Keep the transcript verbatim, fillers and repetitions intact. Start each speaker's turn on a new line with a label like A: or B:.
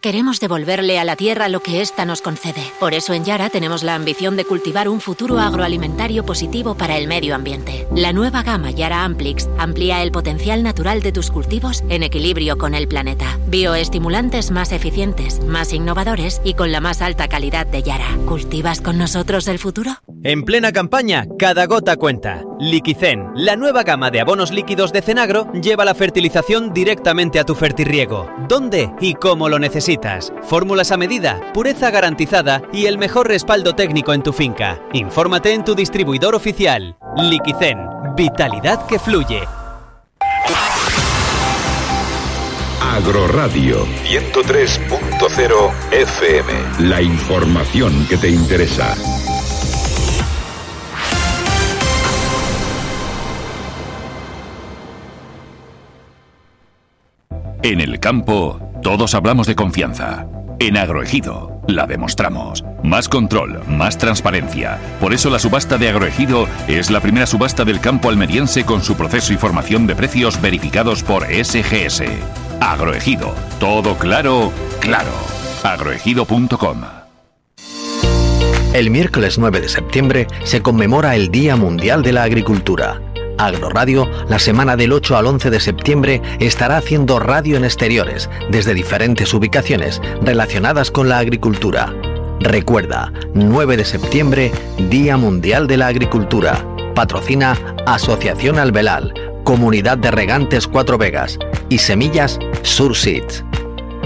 A: Queremos devolverle a la tierra lo que ésta nos concede. Por eso en Yara tenemos la ambición de cultivar un futuro agroalimentario positivo para el medio ambiente. La nueva gama Yara Amplix amplía el potencial natural de tus cultivos en equilibrio con el planeta. Bioestimulantes más eficientes, más innovadores y con la más alta calidad de Yara. ¿Cultivas con nosotros el futuro?
B: En plena campaña, cada gota cuenta. Liquicen, la nueva gama de abonos líquidos de Cenagro, lleva la fertilización directamente a tu fertirriego. ¿Dónde y cómo lo necesitas? Fórmulas a medida, pureza garantizada y el mejor respaldo técnico en tu finca. Infórmate en tu distribuidor oficial. Liquicen, vitalidad que fluye.
C: Agroradio ciento tres punto cero F M. La información que te interesa.
D: En el campo, todos hablamos de confianza. En Agroejido, la demostramos. Más control, más transparencia. Por eso la subasta de Agroejido es la primera subasta del campo almeriense con su proceso y formación de precios verificados por S G S. Agroejido, todo claro, claro. agroejido punto com.
E: El miércoles nueve de septiembre se conmemora el Día Mundial de la Agricultura. Agroradio, la semana del ocho al once de septiembre, estará haciendo radio en exteriores, desde diferentes ubicaciones relacionadas con la agricultura. Recuerda, nueve de septiembre, Día Mundial de la Agricultura. Patrocina Asociación Albelal, Comunidad de Regantes Cuatro Vegas y Semillas Surseeds.